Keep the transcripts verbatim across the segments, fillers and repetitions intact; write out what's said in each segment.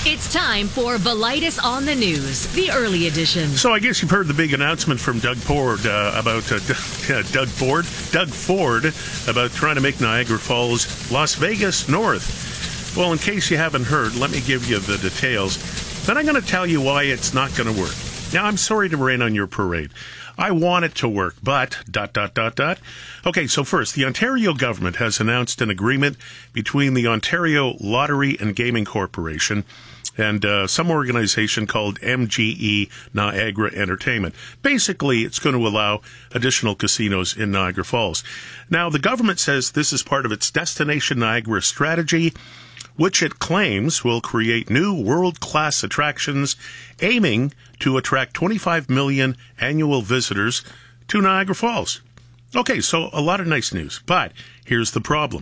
It's time for Velitis on the News, the early edition. So I guess you've heard the big announcement from Doug Ford uh, about uh, D- uh, Doug Ford, Doug Ford about trying to make Niagara Falls, Las Vegas North. Well, in case you haven't heard, let me give you the details. Then I'm going to tell you why it's not going to work. Now, I'm sorry to rain on your parade. I want it to work, but dot, dot, dot, dot. Okay, so first, the Ontario government has announced an agreement between the Ontario Lottery and Gaming Corporation and uh, some organization called M G E Niagara Entertainment. Basically, it's going to allow additional casinos in Niagara Falls. Now, the government says this is part of its Destination Niagara strategy, which it claims will create new world-class attractions aiming to attract twenty-five million annual visitors to Niagara Falls. Okay, so a lot of nice news, but here's the problem.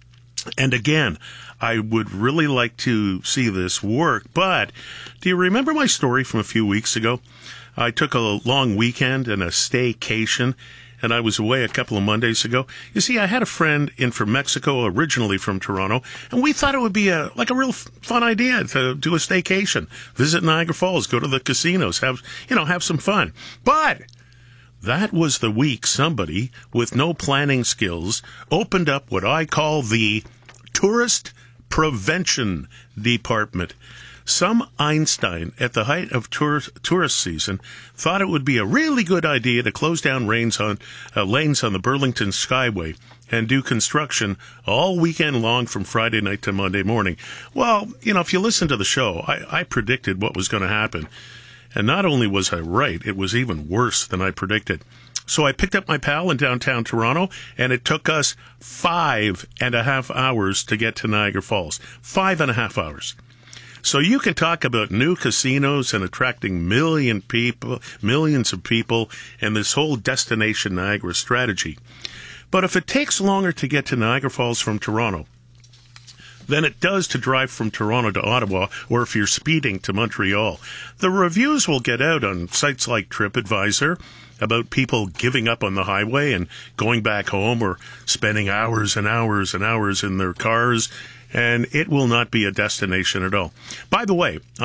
And again, I would really like to see this work, but do you remember my story from a few weeks ago? I took a long weekend and a staycation, and I was away a couple of Mondays ago. You see, I had a friend in from Mexico, originally from Toronto, and we thought it would be a like a real fun idea to do a staycation, visit Niagara Falls, go to the casinos, have you know have some fun. But that was the week somebody with no planning skills opened up what I call the Tourist Prevention Department. Some Einstein, at the height of tour, tourist season, thought it would be a really good idea to close down lanes on, uh, lanes on the Burlington Skyway and do construction all weekend long from Friday night to Monday morning. Well, you know, if you listen to the show, I, I predicted what was going to happen. And not only was I right, it was even worse than I predicted. So I picked up my pal in downtown Toronto, and it took us five and a half hours to get to Niagara Falls. Five and a half hours. So you can talk about new casinos and attracting million people, millions of people, and this whole Destination Niagara strategy. But if it takes longer to get to Niagara Falls from Toronto than it does to drive from Toronto to Ottawa, or if you're speeding to Montreal, the reviews will get out on sites like TripAdvisor about people giving up on the highway and going back home or spending hours and hours and hours in their cars, and it will not be a destination at all. By the way,